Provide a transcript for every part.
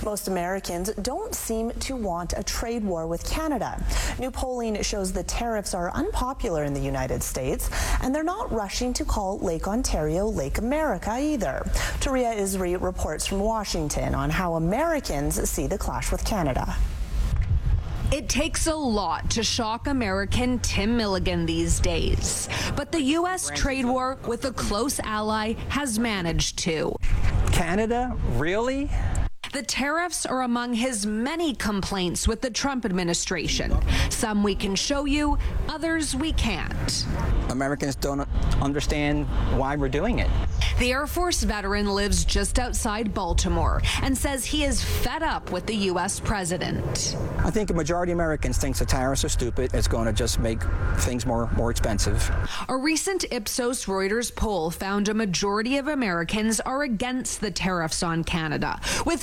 Most Americans don't seem to want a trade war with Canada. New polling shows the tariffs are unpopular in the United States, and they're not rushing to call Lake Ontario Lake America either. Taria Isri reports from Washington on how Americans see the clash with Canada. It takes a lot to shock American Tim Milligan these days, but the U.S. trade war with a close ally has managed to. Canada? Really? The tariffs are among his many complaints with the Trump administration. Some we can show you, others we can't. Americans don't understand why we're doing it. The Air Force veteran lives just outside Baltimore and says he is fed up with the U.S. president. I think a majority of Americans think the tariffs are stupid. It's going to just make things more expensive. A recent Ipsos Reuters poll found a majority of Americans are against the tariffs on Canada, with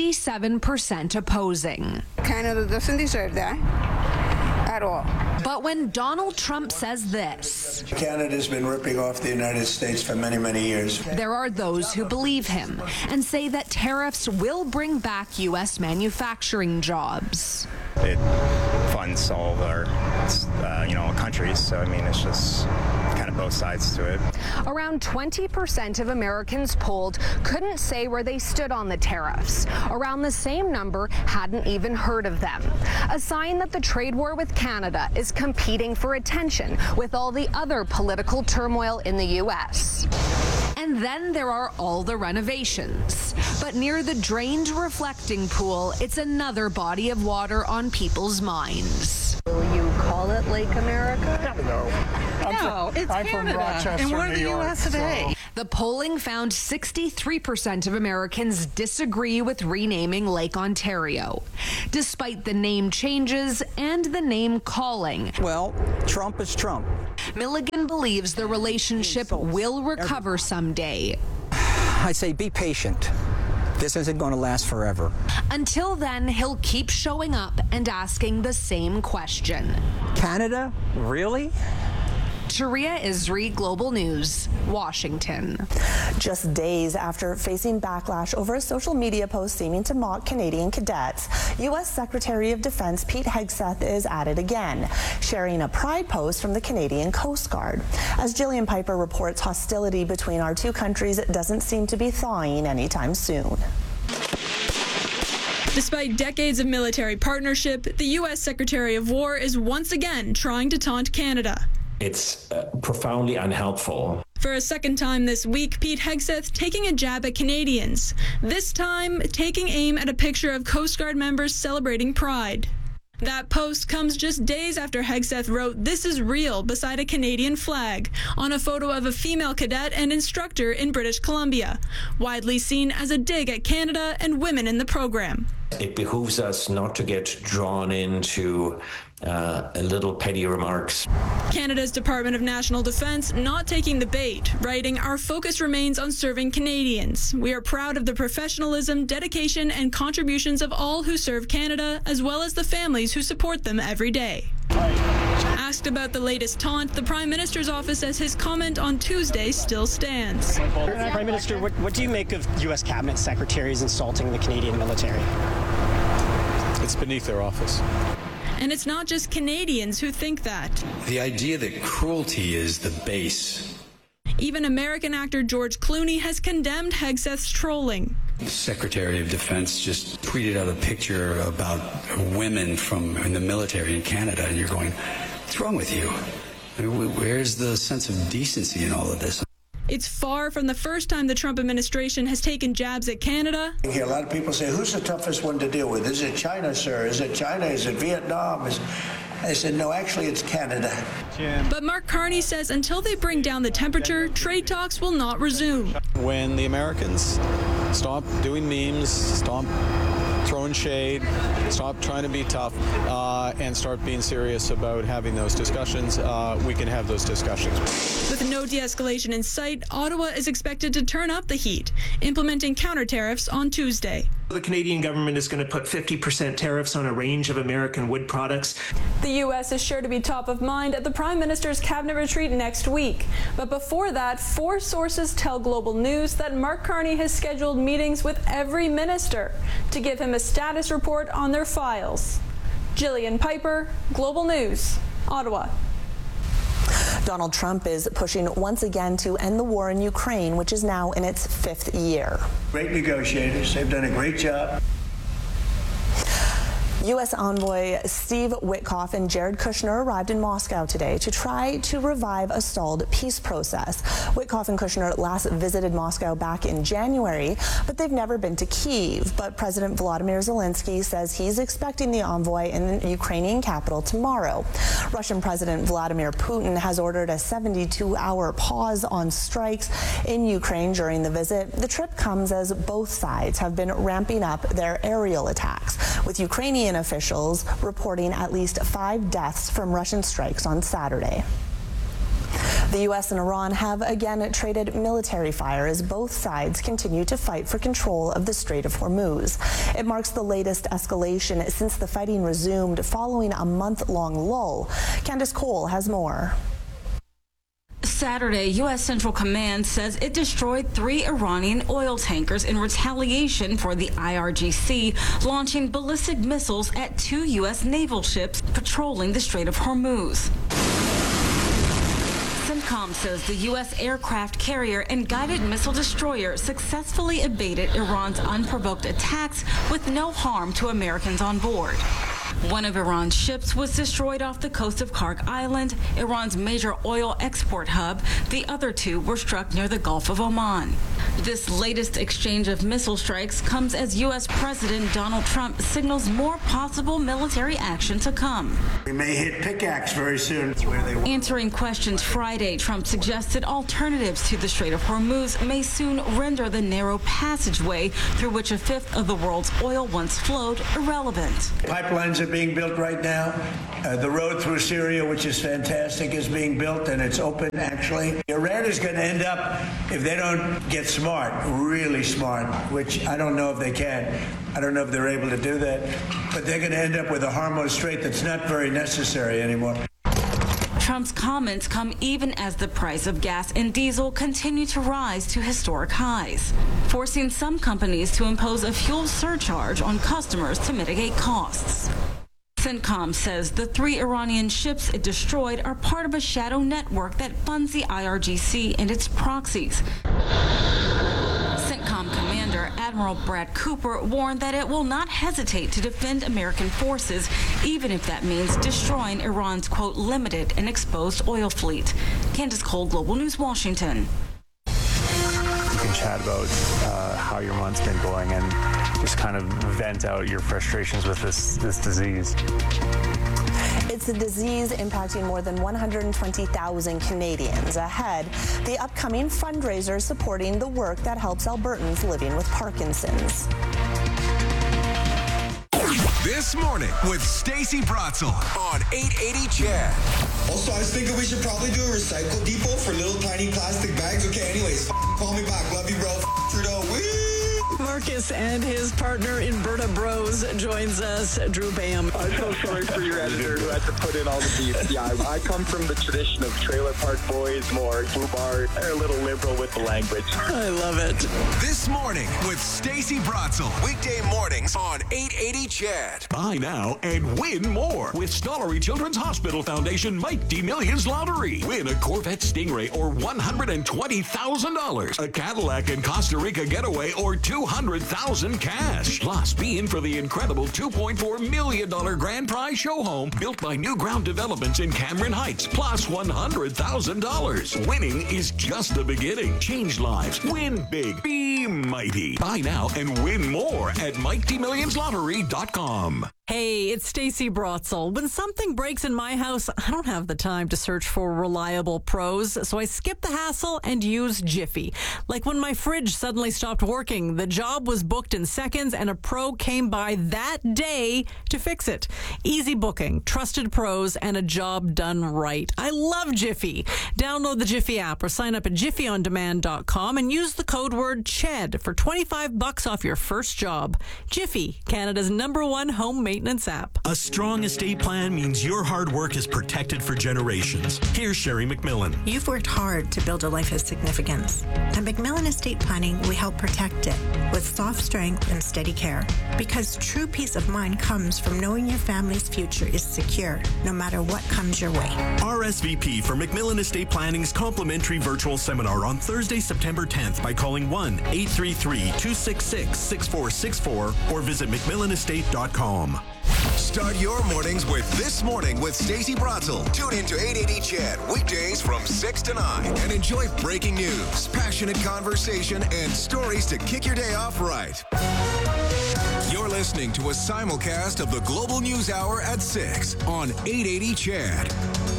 57% opposing. Canada doesn't deserve that at all. But when Donald Trump says this, Canada's been ripping off the United States for many, many years. There are those who believe him and say that tariffs will bring back U.S. manufacturing jobs. It funds all of our, countries. So, I mean, it's just kind of both sides to it. Around 20% of Americans polled couldn't say where they stood on the tariffs. Around the same number hadn't even heard of them. A sign that the trade war with Canada is competing for attention with all the other political turmoil in the U.S. And then there are all the renovations. But near the drained reflecting pool, it's another body of water on people's minds. Will you call it Lake America? No, it's I'm Canada. from Rochester, and we're New the York, U.S. of A. The polling found 63% of Americans disagree with renaming Lake Ontario, despite the name changes and the name calling. Well, Trump is Trump. Milligan believes the relationship will recover someday. I say be patient. This isn't going to last forever. Until then, he'll keep showing up and asking the same question. Canada? Really? Taria Isri, Global News, Washington. Just days after facing backlash over a social media post seeming to mock Canadian cadets, U.S. Secretary of Defense Pete Hegseth is at it again, sharing a pride post from the Canadian Coast Guard. As Jillian Piper reports, hostility between our two countries doesn't seem to be thawing anytime soon. Despite decades of military partnership, the U.S. Secretary of War is once again trying to taunt Canada. It's profoundly unhelpful. For a second time this week, Pete Hegseth taking a jab at Canadians, this time taking aim at a picture of Coast Guard members celebrating Pride. That post comes just days after Hegseth wrote "This is real" beside a Canadian flag on a photo of a female cadet and instructor in British Columbia, widely seen as a dig at Canada and women in the program. It behooves us not to get drawn into little petty remarks. Canada's Department of National Defence not taking the bait, writing, "Our focus remains on serving Canadians. We are proud of the professionalism, dedication, and contributions of all who serve Canada, as well as the families who support them every day." Asked about the latest taunt, the Prime Minister's office says his comment on Tuesday still stands. Prime Minister, what do you make of U.S. Cabinet secretaries insulting the Canadian military? It's beneath their office. And it's not just Canadians who think that. The idea that cruelty is the base. Even American actor George Clooney has condemned Hegseth's trolling. The Secretary of Defense just tweeted out a picture about women in the military in Canada, and you're going, what's wrong with you? I mean, where's the sense of decency in all of this? It's far from the first time the Trump administration has taken jabs at Canada. I hear a lot of people say, who's the toughest one to deal with? Is it China, sir? Is it China? Is it Vietnam? I said, no, actually, it's Canada. But Mark Carney says until they bring down the temperature, trade talks will not resume. When the Americans stop doing memes, stop throwing shade, stop trying to be tough, and start being serious about having those discussions, we can have those discussions. With no de-escalation in sight, Ottawa is expected to turn up the heat, implementing counter tariffs on Tuesday. The Canadian government is going to put 50% tariffs on a range of American wood products. The U.S. is sure to be top of mind at the Prime Minister's cabinet retreat next week. But before that, 4 sources tell Global News that Mark Carney has scheduled meetings with every minister to give him a status report on their files. Jillian Piper, Global News, Ottawa. Donald Trump is pushing once again to end the war in Ukraine, which is now in its 5th year. Great negotiators. They've done a great job. U.S. envoy Steve Witkoff and Jared Kushner arrived in Moscow today to try to revive a stalled peace process. Witkoff and Kushner last visited Moscow back in January, but they've never been to Kyiv. But President Volodymyr Zelensky says he's expecting the envoy in the Ukrainian capital tomorrow. Russian President Vladimir Putin has ordered a 72-hour pause on strikes in Ukraine during the visit. The trip comes as both sides have been ramping up their aerial attacks, with Ukrainian officials reporting at least 5 deaths from Russian strikes on Saturday. The U.S. and Iran have again traded military fire as both sides continue to fight for control of the Strait of Hormuz. It marks the latest escalation since the fighting resumed following a month-long lull. Candace Cole has more. Saturday, U.S. Central Command says it destroyed 3 Iranian oil tankers in retaliation for the IRGC launching ballistic missiles at 2 U.S. naval ships patrolling the Strait of Hormuz. CENTCOM says the U.S. aircraft carrier and guided missile destroyer successfully evaded Iran's unprovoked attacks with no harm to Americans on board. One of Iran's ships was destroyed off the coast of Kark Island, Iran's major oil export hub. The other 2 were struck near the Gulf of Oman. This latest exchange of missile strikes comes as U.S. President Donald Trump signals more possible military action to come. We may hit pickaxe very soon. Answering questions Friday, Trump suggested alternatives to the Strait of Hormuz may soon render the narrow passageway through which a 5th of the world's oil once flowed irrelevant. Pipelines are being built right now. The road through Syria, which is fantastic, is being built, and it's open, actually. Iran is going to end up, if they don't get smart, really smart, which I don't know if they can. I don't know if they're able to do that. But they're going to end up with a Hormuz Strait that's not very necessary anymore. Trump's comments come even as the price of gas and diesel continue to rise to historic highs, forcing some companies to impose a fuel surcharge on customers to mitigate costs. CENTCOM says the 3 Iranian ships it destroyed are part of a shadow network that funds the IRGC and its proxies. CENTCOM Commander Admiral Brad Cooper warned that it will not hesitate to defend American forces, even if that means destroying Iran's, quote, limited and exposed oil fleet. Candace Cole, Global News, Washington. You can chat about how your month's been going and just kind of vent out your frustrations with this disease. It's a disease impacting more than 120,000 Canadians. Ahead, the upcoming fundraiser supporting the work that helps Albertans living with Parkinson's. This morning with Stacey Bratzel on 880 Chad. Also, I was thinking we should probably do a recycle depot for little tiny plastic bags. Okay, anyways, call me back. Love you, bro. Trudeau. Woo! Marcus and his partner in Berta Bros joins us, Drew Bam. I'm so sorry for your editor who had to put in all the beef. Yeah, I come from the tradition of Trailer Park Boys, more Boobar. They're a little liberal with the language. I love it. This morning with Stacey Bratzel. Weekday mornings on 880 Chad. Buy now and win more with Stollery Children's Hospital Foundation Mike D Millions Lottery. Win a Corvette Stingray or $120,000. A Cadillac and Costa Rica getaway or $200,000 cash. Plus, be in for the incredible $2.4 million grand prize show home built by New Ground Developments in Cameron Heights. Plus $100,000. Winning is just the beginning. Change lives. Win big. Be mighty. Buy now and win more at MikeDMillionsLottery.com. Hey, it's Stacey Brotzel. When something breaks in my house, I don't have the time to search for reliable pros, so I skip the hassle and use Jiffy. Like when my fridge suddenly stopped working, the job was booked in seconds and a pro came by that day to fix it. Easy booking, trusted pros, and a job done right. I love Jiffy. Download the Jiffy app or sign up at jiffyondemand.com and use the code word CHED for $25 off your first job. Jiffy, Canada's #1 home maintenance app. A strong estate plan means your hard work is protected for generations. Here's Sherry McMillan. You've worked hard to build a life of significance. At McMillan Estate Planning, we help protect it with soft strength and steady care. Because true peace of mind comes from knowing your family's future is secure, no matter what comes your way. RSVP for McMillan Estate Planning's complimentary virtual seminar on Thursday, September 10th by calling 1-833-266-6464 or visit McMillanestate.com. Start your mornings with This Morning with Stacey Brotzel. Tune in to 880 CHED weekdays from 6 to 9 and enjoy breaking news, passionate conversation, and stories to kick your day off right. You're listening to a simulcast of the Global News Hour at 6 on 880 CHED.